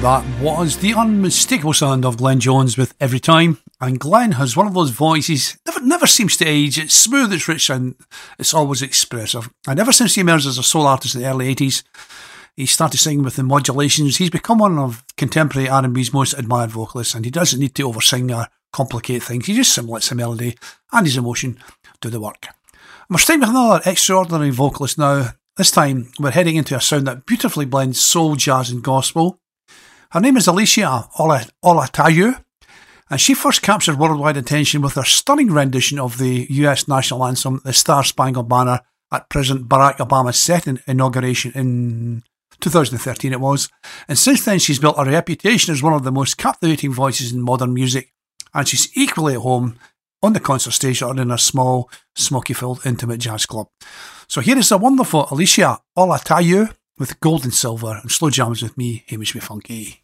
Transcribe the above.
That was the unmistakable sound of Glenn Jones with Every Time. And Glenn has one of those voices, never seems to age. It's smooth, it's rich, and it's always expressive. And ever since he emerged as a soul artist in the early 80s, he started singing with the modulations. He's become one of contemporary R&B's most admired vocalists, and he doesn't need to oversing or complicate things. He just simulates the melody and his emotion do the work. And we're staying with another extraordinary vocalist now. This time, we're heading into a sound that beautifully blends soul, jazz and gospel. Her name is Alicia Olatayu, and she first captured worldwide attention with her stunning rendition of the US national anthem, The Star-Spangled Banner, at President Barack Obama's second inauguration in 2013 it was. And since then, she's built a reputation as one of the most captivating voices in modern music, and she's equally at home on the concert stage or in a small, smoky-filled, intimate jazz club. So here is the wonderful Alicia Olatayu with Gold and Silver, and slow jams with me, Hamish McFunky.